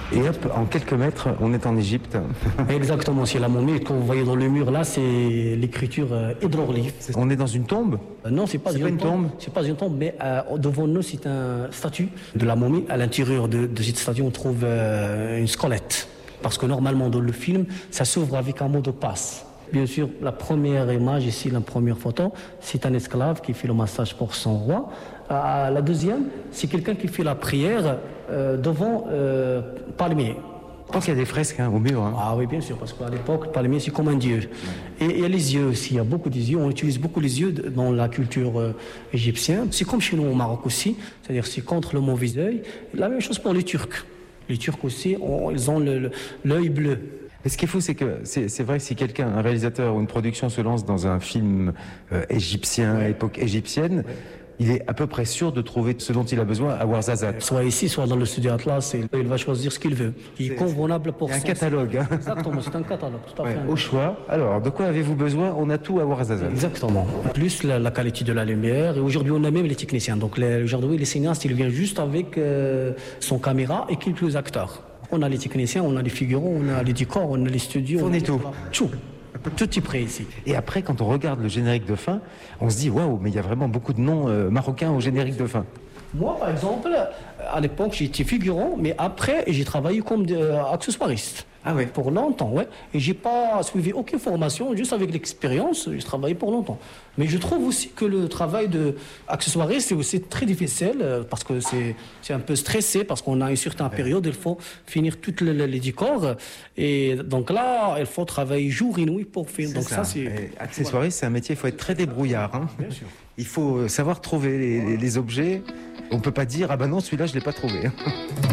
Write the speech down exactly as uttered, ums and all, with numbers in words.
Et hop, en quelques mètres, on est en Égypte. Exactement, c'est la momie. Que vous voyez dans le mur là, c'est l'écriture euh, hiéroglyphe. On est dans une tombe? Euh, non, c'est pas, c'est une, pas une tombe. C'est pas une tombe, mais euh, devant nous, c'est un statue de la momie. À l'intérieur de, de cette statue, on trouve euh, une squelette. Parce que normalement, dans le film, ça s'ouvre avec un mot de passe. Bien sûr, la première image ici, la première photo, c'est un esclave qui fait le massage pour son roi. Euh, la deuxième, c'est quelqu'un qui fait la prière euh, devant euh, palmier. Je pense qu'il y a des fresques hein, au mur. Hein. Ah oui, bien sûr, parce qu'à l'époque, le palmier, c'est comme un dieu. Et il y a les yeux aussi, il y a beaucoup des yeux. On utilise beaucoup les yeux dans la culture euh, égyptienne. C'est comme chez nous au Maroc aussi, c'est-à-dire c'est contre le mauvais œil. La même chose pour les Turcs. Les Turcs aussi, on, ils ont le, le, l'œil bleu. Mais ce qui est fou, c'est que c'est, c'est vrai que si quelqu'un, un réalisateur ou une production se lance dans un film euh, égyptien, à époque égyptienne, ouais. il est à peu près sûr de trouver ce dont il a besoin à Ouarzazate. Soit ici, soit dans le studio Atlas, et il va choisir ce qu'il veut. Il est, est convenable pour ça. C'est un catalogue. Hein. Exactement, c'est un catalogue. Tout à ouais, fait. Au choix. Alors, de quoi avez-vous besoin? On a tout à Ouarzazate. Exactement. Plus la, la qualité de la lumière. Et aujourd'hui, on a même les techniciens. Donc, les, aujourd'hui, les cinéastes, ils viennent juste avec euh, son caméra et quelques acteurs. On a les techniciens, on a les figurants, on a les décors, on a les studios. On, on est tout. Tout. Tout est prêt ici. Et après, quand on regarde le générique de fin, on se dit waouh, mais il y a vraiment beaucoup de noms euh, marocains au générique de fin. Moi, par exemple, à l'époque, j'étais figurant, mais après, j'ai travaillé comme euh, accessoiriste. Ah ouais. Pour longtemps, ouais. Et j'ai pas suivi aucune formation, juste avec l'expérience, j'ai travaillé pour longtemps. Mais je trouve aussi que le travail d'accessoiriste, c'est aussi très difficile, parce que c'est, c'est un peu stressé, parce qu'on a une certaine ouais. période, il faut finir tous les, les décors. Et donc là, il faut travailler jour et nuit pour finir. Donc ça, ça c'est... Et accessoiriste, voilà. C'est un métier, il faut être très débrouillard. Hein. Bien sûr. Il faut savoir trouver les, les, les objets. On ne peut pas dire, ah ben non, celui-là, je ne l'ai pas trouvé.